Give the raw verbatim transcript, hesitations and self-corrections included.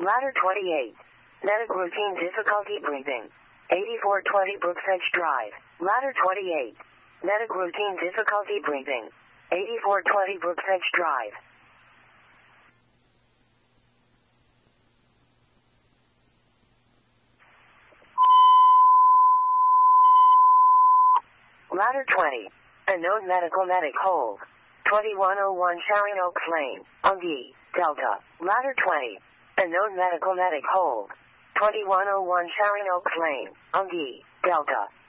Ladder twenty-eight. Medic routine difficulty breathing. eighty-four twenty Brooksedge Drive. Ladder twenty-eight. Medic routine difficulty breathing. eighty-four twenty Brooksedge Drive. Ladder twenty. Unknown medical medic hold. twenty-one oh one Sharon Oaks Lane, Ungi, Delta. Ladder twenty. Unknown medical medic hold. twenty-one oh one Sharon Oaks Lane, Ungi, Delta.